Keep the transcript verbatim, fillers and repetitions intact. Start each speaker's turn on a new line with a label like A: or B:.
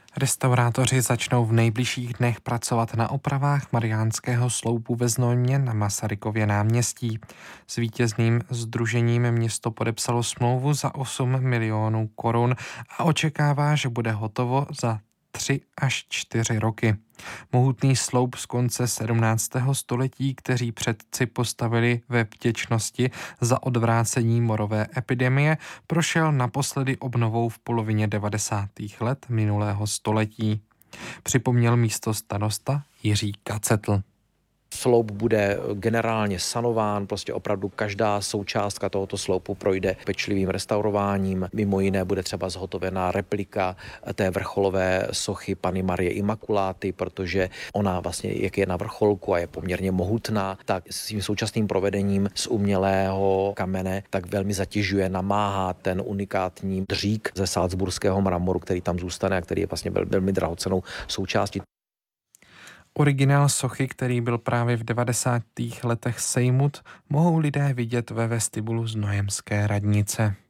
A: Restaurátoři začnou v nejbližších dnech pracovat na opravách Mariánského sloupu ve Znojmě na Masarykově náměstí. S vítězným sdružením město podepsalo smlouvu za osm milionů korun a očekává, že bude hotovo za tři až čtyři roky. Mohutný sloup z konce sedmnáctého století, kteří předci postavili ve vděčnosti za odvrácení morové epidemie, prošel naposledy obnovou v polovině devadesátých let minulého století. Připomněl místostarosta Jiří Kacetl.
B: Sloup bude generálně sanován, prostě opravdu každá součástka tohoto sloupu projde pečlivým restaurováním. Mimo jiné bude třeba zhotovená replika té vrcholové sochy Panny Marie Imakuláty, protože ona vlastně, jak je na vrcholku a je poměrně mohutná, tak svým současným provedením z umělého kamene tak velmi zatěžuje, namáhá ten unikátní dřík ze salzburského mramoru, který tam zůstane a který je vlastně velmi drahocennou součástí.
A: Originál sochy, který byl právě v devadesátých letech sejmut, mohou lidé vidět ve vestibulu znojemské radnice.